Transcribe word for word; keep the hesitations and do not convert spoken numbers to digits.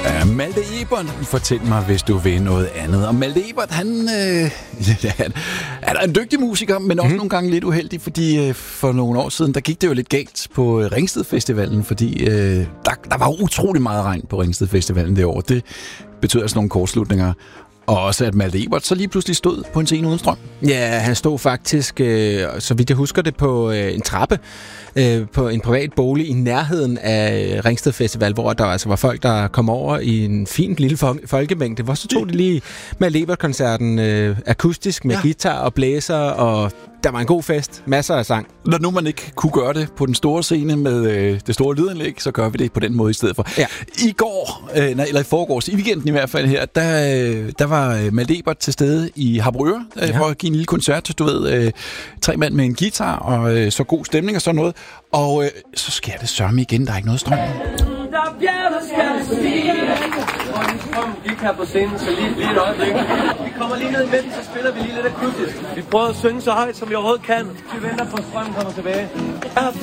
Ja, Malte Ebert, fortæl mig, hvis du vil noget andet. Og Malte Ebert, han, øh, han er en dygtig musiker, men også mm. nogle gange lidt uheldig, fordi øh, for nogle år siden, der gik det jo lidt galt på Ringsted Festivalen, fordi øh, der, der var utrolig meget regn på Ringsted Festivalen det år. Det betød altså nogle kortslutninger. Og også at Malte Ebert så lige pludselig stod på en scene uden strøm. Ja, han stod faktisk, øh, så vidt jeg husker det, på øh, en trappe øh, på en privat bolig i nærheden af Ringsted Festival, hvor der altså var folk, der kom over i en fin lille fol- folkemængde. Hvor så tog de lige Malte Ebert-koncerten øh, akustisk med ja. guitar og blæser, og der var en god fest. Masser af sang. Når nu man ikke kunne gøre det på den store scene med øh, det store lydanlæg, så gør vi det på den måde i stedet for. Ja. I går, øh, nej, eller i forgårs, i weekenden i hvert fald her, der, øh, der var Malte Ebert til stede i Harboøre øh, ja. for at give en lille koncert. Du ved, øh, tre mand med en guitar og øh, så god stemning og sådan noget. Og øh, så sker det sørme igen. Der er ikke noget strøm. Der bjerget skal stige. Og en strøm gik her på scenen, så lige, lige et øjeblik. Vi kommer lige ned imellem, så spiller vi lige lidt akustisk. Vi prøver at synge så højt, som vi overhovedet kan. Vi venter på, at strømmen kommer tilbage. Jeg har